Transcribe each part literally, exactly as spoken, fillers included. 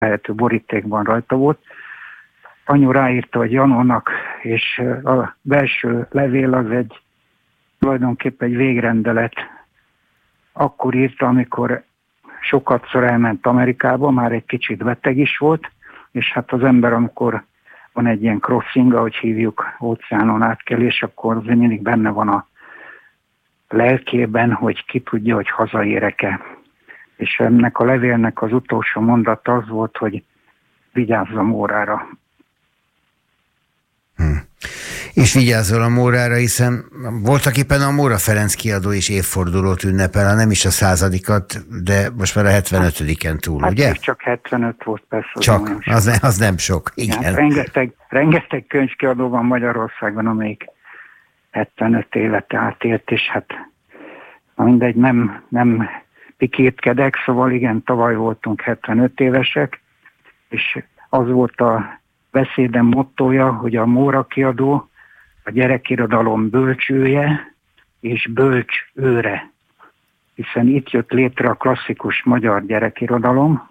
lehető borítékban rajta volt. Anyu ráírta, hogy Janónak, és a belső levél az egy tulajdonképpen egy végrendelet. Akkor írta, amikor sokatszor elment Amerikába, már egy kicsit beteg is volt, és hát az ember, amikor van egy ilyen crossing, ahogy hívjuk, óceánon átkelés, akkor azért mindig benne van a lelkében, hogy ki tudja, hogy hazaérek-e. És ennek a levélnek az utolsó mondata az volt, hogy vigyázz a Mórára. Hm. És vigyázzol a Mórára, hiszen voltak éppen a Móra Ferenc kiadó is évfordulót ünnepel, ha nem is a századikat, de most már a hetvenötödiken túl, hát ugye? Csak hetvenöt volt persze. Az csak, az, ne, az nem sok, igen. igen rengeteg, rengeteg könyvkiadó van Magyarországon, amelyik hetvenöt évet átélt, és hát mindegy, nem, nem pikítkedek, szóval igen, tavaly voltunk hetvenöt évesek, és az volt a beszédem mottója, hogy a Móra kiadó a gyerekirodalom bölcsője és bölcs őre, hiszen itt jött létre a klasszikus magyar gyerekirodalom,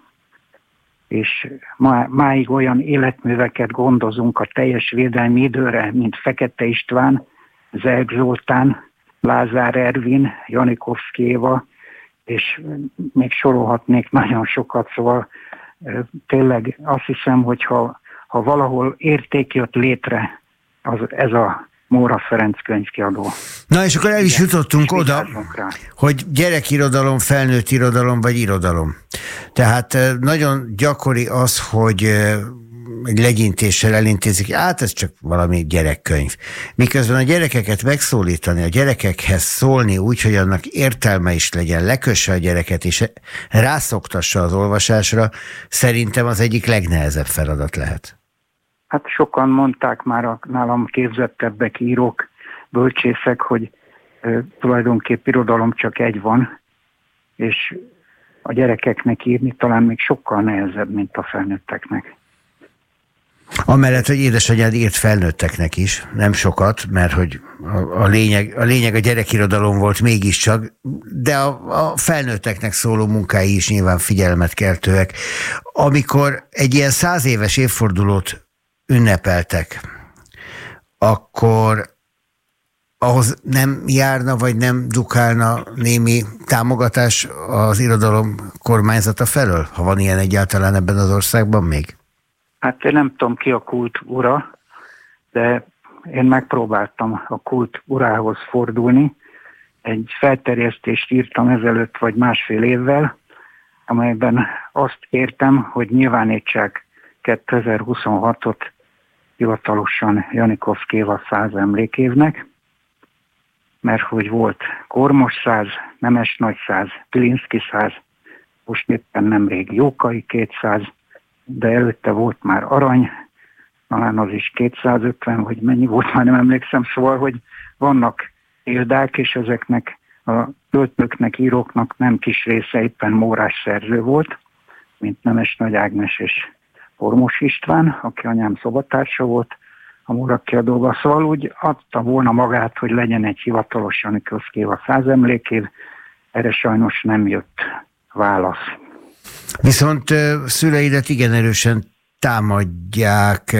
és má, máig olyan életműveket gondozunk a teljes védelmi időre, mint Fekete István, Zelk Zoltán, Lázár Ervin, Janikovszky Éva, és még sorolhatnék nagyon sokat, szóval tényleg azt hiszem, hogy ha, ha valahol érték jött létre, az, ez a Móra Ferenc könyvkiadó. Na és akkor el is jutottunk oda, hogy gyerekirodalom, felnőtt irodalom vagy irodalom. Tehát nagyon gyakori az, hogy egy legyintéssel elintézik, hát ez csak valami gyerekkönyv. Miközben a gyerekeket megszólítani, a gyerekekhez szólni úgy, hogy annak értelme is legyen, lekösse a gyereket és rászoktassa az olvasásra, szerintem az egyik legnehezebb feladat lehet. Hát sokan mondták már a nálam képzettebbek, írók, bölcsészek, hogy e, tulajdonképp irodalom csak egy van, és a gyerekeknek írni talán még sokkal nehezebb, mint a felnőtteknek. Amellett, hogy édesanyád írt felnőtteknek is, nem sokat, mert hogy a, a, lényeg, a lényeg a gyerekirodalom volt mégiscsak, de a, a felnőtteknek szóló munkái is nyilván figyelmet keltőek. Amikor egy ilyen száz éves évfordulót ünnepeltek, akkor ahhoz nem járna, vagy nem dukálna némi támogatás az irodalom kormányzata felől, ha van ilyen egyáltalán ebben az országban még? Hát én nem tudom ki a kult ura, de én megpróbáltam a kult urához fordulni. Egy felterjesztést írtam ezelőtt vagy másfél évvel, amelyben azt kértem, hogy nyilvánítsák kétezer-huszonhatot hivatalosan Janikovszky Éva száz emlékévnek, mert hogy volt Kormos száz, Nemes Nagy száz, Pilinszky száz, most éppen nemrég Jókai kétszáz, de előtte volt már Arany, talán az is kétszázötven, hogy mennyi volt, már nem emlékszem, szóval, hogy vannak példák, és ezeknek a költőknek, íróknak nem kis része éppen mórás szerző volt, mint Nemes Nagy Ágnes és Kormos István, aki anyám szobatársa volt a Móra kiadóban, szóval úgy adta volna magát, hogy legyen egy hivatalos Janikovszky Éva száz emlékév, erre sajnos nem jött válasz. Viszont szüleidet igen erősen támadják.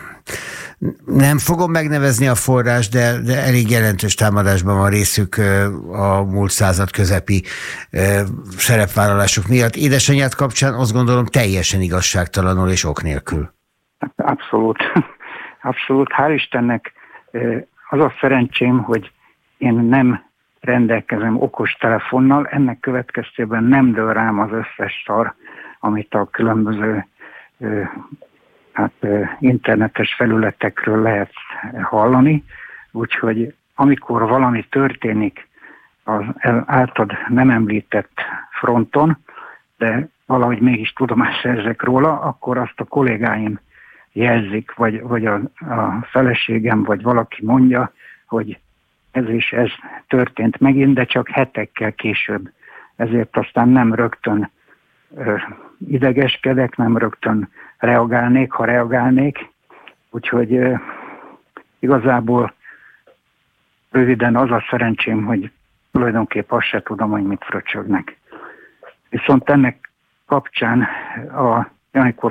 Nem fogom megnevezni a forrás, de, de elég jelentős támadásban van részük a múlt század közepi szerepvállalások miatt. Édesanyád kapcsán azt gondolom teljesen igazságtalanul és ok nélkül. Abszolút. Abszolút. Hál' Istennek az a szerencsém, hogy én nem rendelkezem okos telefonnal, ennek következtében nem dől rám az összes szar, amit a különböző hát, internetes felületekről lehet hallani, úgyhogy amikor valami történik az általad nem említett fronton, de valahogy mégis tudomást szerzek róla, akkor azt a kollégáim jelzik, vagy, vagy a, a feleségem, vagy valaki mondja, hogy ez és ez történt megint, de csak hetekkel később. Ezért aztán nem rögtön ö, idegeskedek, nem rögtön reagálnék, ha reagálnék. Úgyhogy ö, igazából röviden az a szerencsém, hogy tulajdonképp azt se tudom, hogy mit fröcsögnek. Viszont ennek kapcsán a Janikov